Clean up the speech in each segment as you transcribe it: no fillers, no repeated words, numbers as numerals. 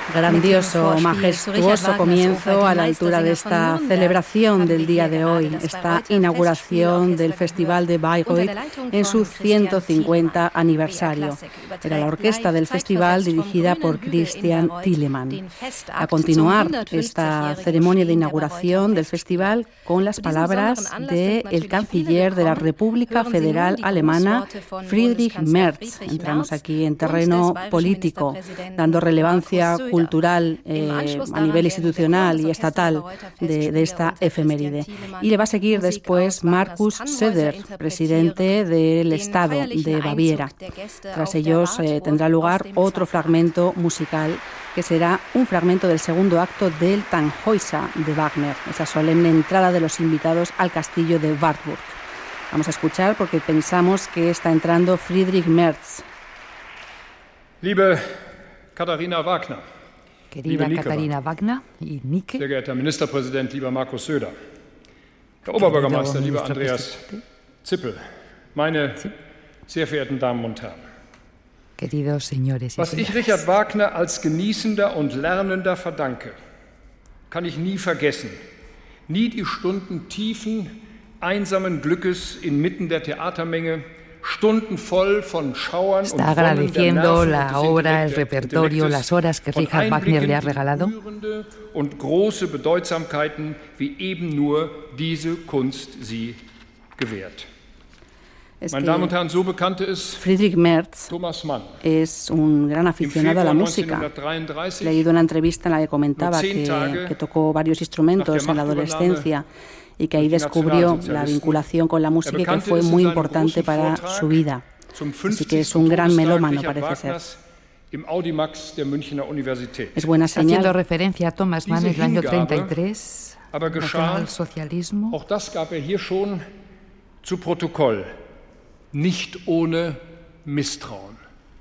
Grandioso, majestuoso comienzo a la altura de esta celebración del día de hoy, esta inauguración del Festival de Bayreuth en su 150 aniversario. Era la orquesta del festival dirigida por Christian Thielemann. A continuar esta ceremonia de inauguración del festival con las palabras del canciller de la República Federal Alemana, Friedrich Merz. Entramos aquí en terreno político, dando relevancia cultural a nivel institucional y estatal de esta efeméride. Y le va a seguir después Markus Söder, presidente del Estado de Baviera. Tras ellos tendrá lugar otro fragmento musical que será un fragmento del segundo acto del Tannhäuser de Wagner, esa solemne entrada de los invitados al castillo de Wartburg. Vamos a escuchar porque pensamos que está entrando Friedrich Merz. Liebe Katharina Wagner, Querida Katharina Wagner y Nike, sehr geehrter Ministerpräsident, lieber Markus Söder, Herr Oberbürgermeister, lieber Andreas Zippel, meine sehr verehrten Damen und Herren. Queridos señores y Was ich señoras, Richard Wagner als Genießender und Lernender verdanke, kann ich nie vergessen. Nie die Stunden tiefen, einsamen Glückes inmitten der Theatermenge, Stunden voll von Schauern und está Wonnen der agradeciendo Nerven la und des obra, el repertorio, Intellektes, las horas que von Richard Wagner le ha Einblicken in regalado. berührende und große Bedeutsamkeiten, wie eben nur diese Kunst sie gewährt. Meine Damen und Herren, so bekannte es Friedrich Merz Thomas Mann. es un gran aficionado a la música. He leído una entrevista en la que comentaba que tocó varios instrumentos en la adolescencia y que ahí descubrió la vinculación con la música y que fue muy importante para su vida. Así que es un gran melómano, parece ser. Es buena señal. Haciendo referencia a Thomas Mann en el año 33, el socialismo. Auch das gab hier schon zu Protokoll. Nicht ohne Misstrauen.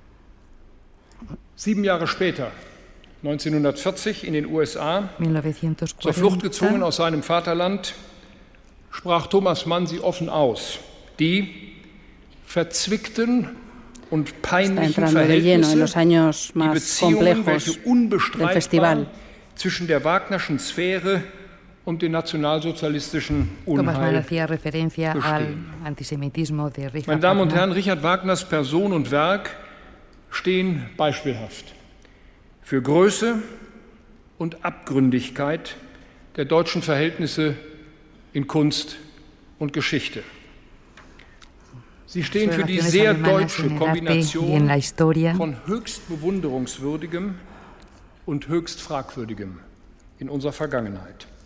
7 Jahre später, 1940 in den USA, 1940, zur Flucht gezwungen aus seinem Vaterland, sprach Thomas Mann sie offen aus. Die verzwickten und peinlichen Verhältnisse, die Beziehungen, welche unbestreitbar zwischen der Wagnerschen Sphäre und den nationalsozialistischen Unheil bestehen. Meine Damen und Herren, Richard Wagners Person und Werk stehen beispielhaft für Größe und Abgründigkeit der deutschen Verhältnisse in Kunst und Geschichte. Sie stehen für die sehr deutsche Kombination von höchst bewunderungswürdigem und höchst fragwürdigem in unserer Vergangenheit.